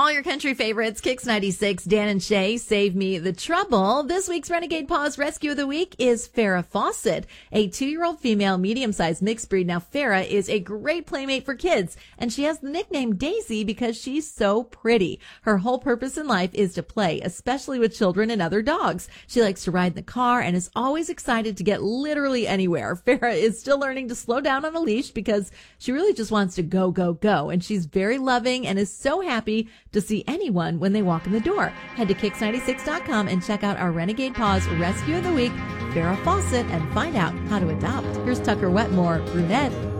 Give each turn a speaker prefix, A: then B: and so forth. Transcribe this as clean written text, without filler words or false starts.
A: all your country favorites, Kix 96, Dan and Shay, Save Me the Trouble. This week's Renegade Paws Rescue of the Week is Farrah Fawcett, a 2-year-old female medium-sized mixed breed. Now, Farrah is a great playmate for kids, and she has the nickname Daisy because she's so pretty. Her whole purpose in life is to play, especially with children and other dogs. She likes to ride in the car and is always excited to get literally anywhere. Farrah is still learning to slow down on a leash because she really just wants to go, go, go. And she's very loving and is so happy to see anyone when they walk in the door. Head to Kix96.com and check out our Renegade Paws Rescue of the Week, Farrah Fawcett, and find out how to adopt. Here's Tucker Wetmore, brunette.